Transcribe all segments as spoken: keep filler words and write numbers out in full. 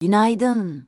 Günaydın.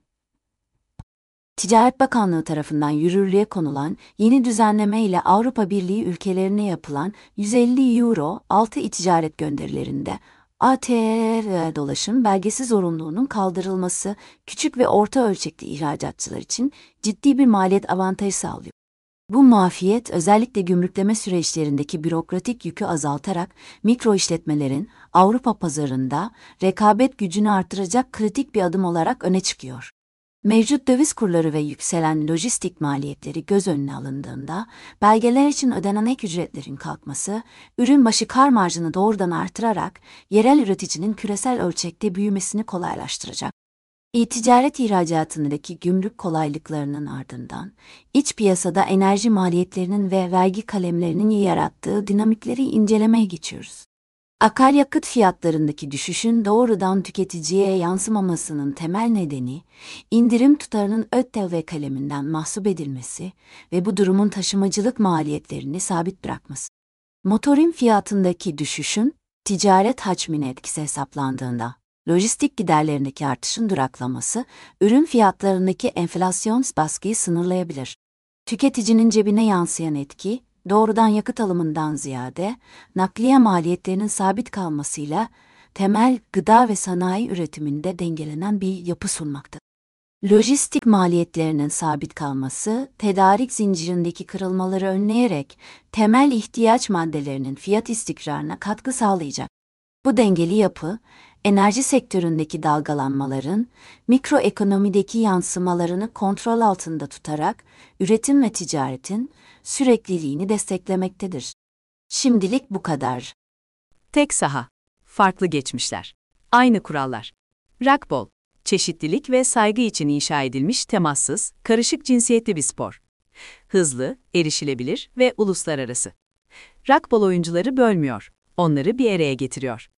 Ticaret Bakanlığı tarafından yürürlüğe konulan yeni düzenleme ile Avrupa Birliği ülkelerine yapılan yüz elli euro altı ticaret gönderilerinde A T R dolaşım belgesi zorunluluğunun kaldırılması küçük ve orta ölçekli ihracatçılar için ciddi bir maliyet avantajı sağlıyor. Bu muafiyet özellikle gümrükleme süreçlerindeki bürokratik yükü azaltarak mikro işletmelerin Avrupa pazarında rekabet gücünü artıracak kritik bir adım olarak öne çıkıyor. Mevcut döviz kurları ve yükselen lojistik maliyetleri göz önüne alındığında, belgeler için ödenen ek ücretlerin kalkması, ürün başı kar marjını doğrudan artırarak yerel üreticinin küresel ölçekte büyümesini kolaylaştıracak. E-ticaret ihracatındaki gümrük kolaylıklarının ardından, iç piyasada enerji maliyetlerinin ve vergi kalemlerinin yarattığı dinamikleri incelemeye geçiyoruz. Akaryakıt fiyatlarındaki düşüşün doğrudan tüketiciye yansımamasının temel nedeni, indirim tutarının ÖTV kaleminden mahsup edilmesi ve bu durumun taşımacılık maliyetlerini sabit bırakması. Motorin fiyatındaki düşüşün, ticaret hacmine etkisi hesaplandığında, lojistik giderlerindeki artışın duraklaması, ürün fiyatlarındaki enflasyon baskıyı sınırlayabilir. Tüketicinin cebine yansıyan etki, doğrudan yakıt alımından ziyade, nakliye maliyetlerinin sabit kalmasıyla temel gıda ve sanayi üretiminde dengelenen bir yapı sunmaktadır. Lojistik maliyetlerinin sabit kalması, tedarik zincirindeki kırılmaları önleyerek temel ihtiyaç maddelerinin fiyat istikrarına katkı sağlayacak. Bu dengeli yapı, enerji sektöründeki dalgalanmaların, mikroekonomideki yansımalarını kontrol altında tutarak üretim ve ticaretin sürekliliğini desteklemektedir. Şimdilik bu kadar. Tek saha, farklı geçmişler, aynı kurallar. Rugby, çeşitlilik ve saygı için inşa edilmiş temassız, karışık cinsiyetli bir spor. Hızlı, erişilebilir ve uluslararası. Rugby oyuncuları bölmüyor, onları bir araya getiriyor.